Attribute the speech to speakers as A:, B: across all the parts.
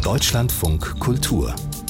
A: Deutschlandfunk Kultur.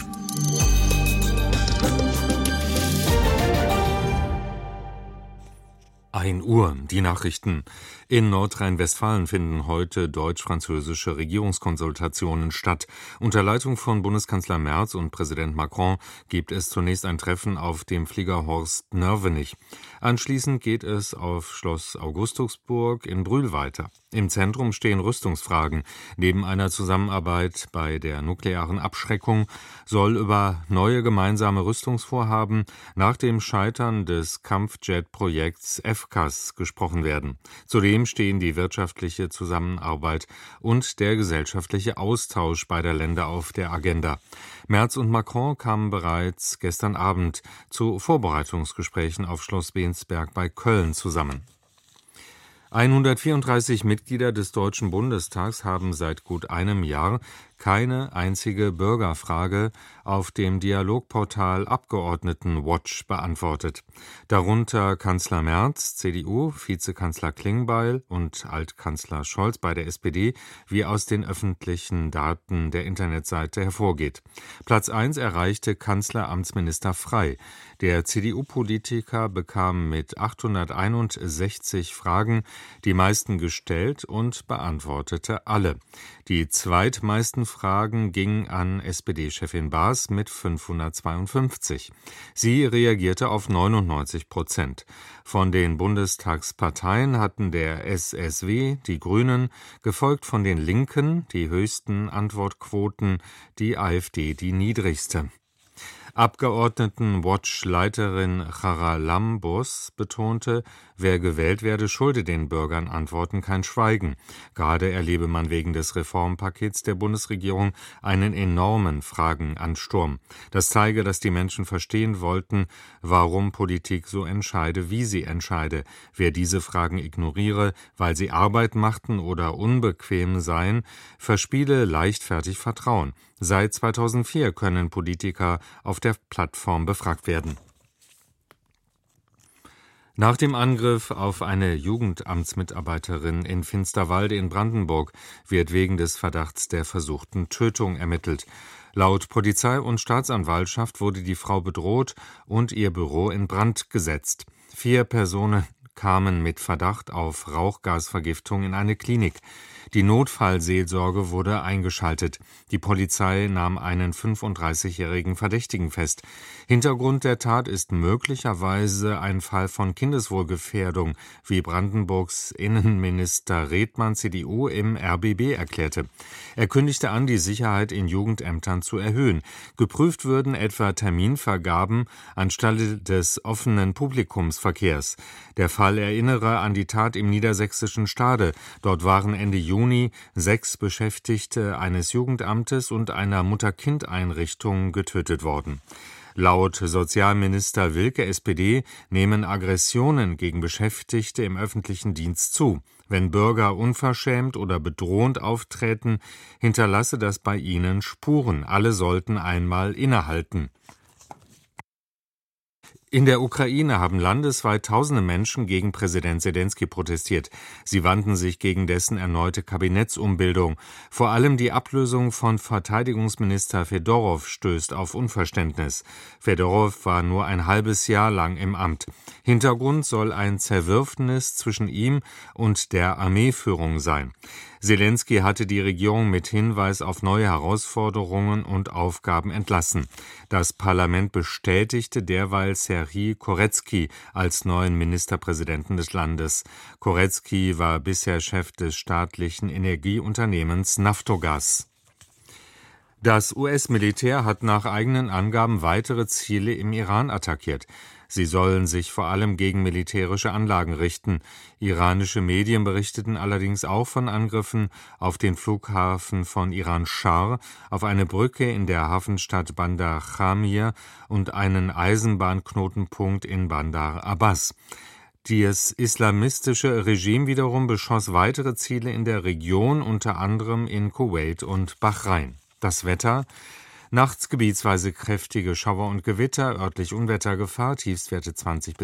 B: 1 Uhr, die Nachrichten. In Nordrhein-Westfalen finden heute deutsch-französische Regierungskonsultationen statt. Unter Leitung von Bundeskanzler Merz und Präsident Macron gibt es zunächst ein Treffen auf dem Flieger Horst Nörvenich. Anschließend geht es auf Schloss Augustusburg in Brühl weiter. Im Zentrum stehen Rüstungsfragen. Neben einer Zusammenarbeit bei der nuklearen Abschreckung soll über neue gemeinsame Rüstungsvorhaben nach dem Scheitern des Kampfjet-Projekts FCAS gesprochen werden. Zudem stehen die wirtschaftliche Zusammenarbeit und der gesellschaftliche Austausch beider Länder auf der Agenda. Merz und Macron kamen bereits gestern Abend zu Vorbereitungsgesprächen auf Schloss Bensberg bei Köln zusammen. 134 Mitglieder des Deutschen Bundestags haben seit gut einem Jahr keine einzige Bürgerfrage auf dem Dialogportal Abgeordnetenwatch beantwortet. Darunter Kanzler Merz, CDU, Vizekanzler Klingbeil und Altkanzler Scholz bei der SPD, wie aus den öffentlichen Daten der Internetseite hervorgeht. Platz 1 erreichte Kanzleramtsminister Frey. Der CDU-Politiker bekam mit 861 Fragen die meisten gestellt und beantwortete alle. Die zweitmeisten Fragen gingen an SPD-Chefin Baas mit 552. Sie reagierte auf 99%. Von den Bundestagsparteien hatten der SSW, die Grünen, gefolgt von den Linken, die höchsten Antwortquoten, die AfD die niedrigste. Abgeordnetenwatch-Leiterin Charalambos betonte, wer gewählt werde, schulde den Bürgern Antworten, kein Schweigen. Gerade erlebe man wegen des Reformpakets der Bundesregierung einen enormen Fragenansturm. Das zeige, dass die Menschen verstehen wollten, warum Politik so entscheide, wie sie entscheide. Wer diese Fragen ignoriere, weil sie Arbeit machten oder unbequem seien, verspiele leichtfertig Vertrauen. Seit 2004 können Politiker auf der Plattform befragt werden. Nach dem Angriff auf eine Jugendamtsmitarbeiterin in Finsterwalde in Brandenburg wird wegen des Verdachts der versuchten Tötung ermittelt. Laut Polizei und Staatsanwaltschaft wurde die Frau bedroht und ihr Büro in Brand gesetzt. 4 Personen kamen mit Verdacht auf Rauchgasvergiftung in eine Klinik. Die Notfallseelsorge wurde eingeschaltet. Die Polizei nahm einen 35-jährigen Verdächtigen fest. Hintergrund der Tat ist möglicherweise ein Fall von Kindeswohlgefährdung, wie Brandenburgs Innenminister Redmann CDU im RBB erklärte. Er kündigte an, die Sicherheit in Jugendämtern zu erhöhen. Geprüft würden etwa Terminvergaben anstelle des offenen Publikumsverkehrs. Der Fall erinnere an die Tat im niedersächsischen Stade. Dort waren Ende Juni 6 Beschäftigte eines Jugendamtes und einer Mutter-Kind-Einrichtung getötet worden. Laut Sozialminister Wilke, SPD, nehmen Aggressionen gegen Beschäftigte im öffentlichen Dienst zu. Wenn Bürger unverschämt oder bedrohend auftreten, hinterlasse das bei ihnen Spuren. Alle sollten einmal innehalten. In der Ukraine haben landesweit tausende Menschen gegen Präsident Selenskyj protestiert. Sie wandten sich gegen dessen erneute Kabinettsumbildung. Vor allem die Ablösung von Verteidigungsminister Fedorow stößt auf Unverständnis. Fedorow war nur ein halbes Jahr lang im Amt. Hintergrund soll ein Zerwürfnis zwischen ihm und der Armeeführung sein. Selenskyj hatte die Regierung mit Hinweis auf neue Herausforderungen und Aufgaben entlassen. Das Parlament bestätigte derweil Serhij Koretskij als neuen Ministerpräsidenten des Landes. Koretskij war bisher Chef des staatlichen Energieunternehmens Naftogaz. Das US-Militär hat nach eigenen Angaben weitere Ziele im Iran attackiert. Sie sollen sich vor allem gegen militärische Anlagen richten. Iranische Medien berichteten allerdings auch von Angriffen auf den Flughafen von Iran-Schar, auf eine Brücke in der Hafenstadt Bandar Jamir und einen Eisenbahnknotenpunkt in Bandar Abbas. Das islamistische Regime wiederum beschoss weitere Ziele in der Region, unter anderem in Kuwait und Bahrain. Das Wetter: Nachts gebietsweise kräftige Schauer und Gewitter, örtlich Unwettergefahr, Tiefstwerte 20 bis